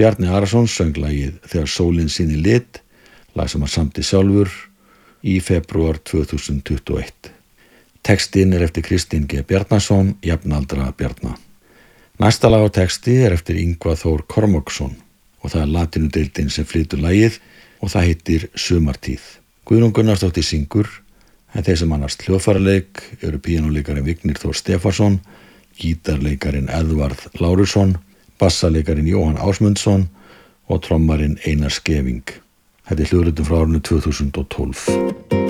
Bjarni Arason söng lagið Þegar sólin sýnir lit, lag sem hann samdi sjálfur í febrúar 2021. Textinn eftir Kristín G. Bjarnason, jafnaldra Bjarna. Næsta lag á texti eftir Ingvar Þór Kormáksson og það latinudeildin sem flytur lagið og það heitir Sumartíð. Guðrún Gunnarsdóttir syngur, en þeir sem annast hljóðfæraleik eru píanóleikarin Vignir Þór Stefánsson, gítarleikarin Eðvarð Lárusson, bassaleikarin Jóhann Ásmundsson og trommarinn Einar Skeving. Þetta hljóðritun frá árinu 2012.